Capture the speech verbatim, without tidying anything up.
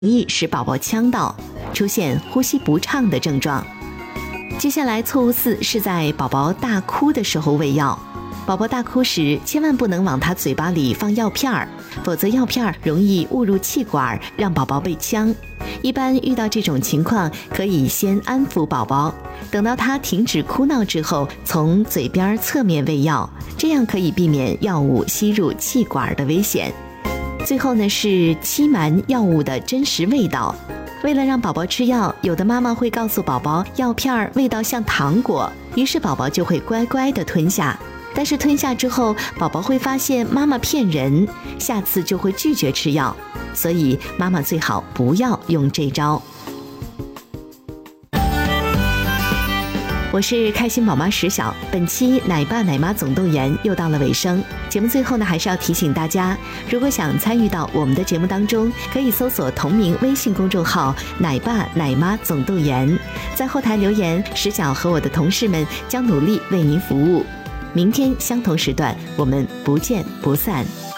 易使宝宝呛到，出现呼吸不畅的症状。接下来错误四是在宝宝大哭的时候喂药。宝宝大哭时，千万不能往他嘴巴里放药片儿，否则药片儿容易误入气管，让宝宝被呛。一般遇到这种情况，可以先安抚宝宝，等到他停止哭闹之后，从嘴边侧面喂药，这样可以避免药物吸入气管的危险。最后呢是欺瞒药物的真实味道。为了让宝宝吃药，有的妈妈会告诉宝宝药片味道像糖果，于是宝宝就会乖乖地吞下。但是吞下之后，宝宝会发现妈妈骗人，下次就会拒绝吃药，所以妈妈最好不要用这招。我是开心宝妈石晓，本期奶爸奶妈总动员又到了尾声。节目最后呢，还是要提醒大家，如果想参与到我们的节目当中，可以搜索同名微信公众号奶爸奶妈总动员，在后台留言，石晓和我的同事们将努力为您服务。明天相同时段，我们不见不散。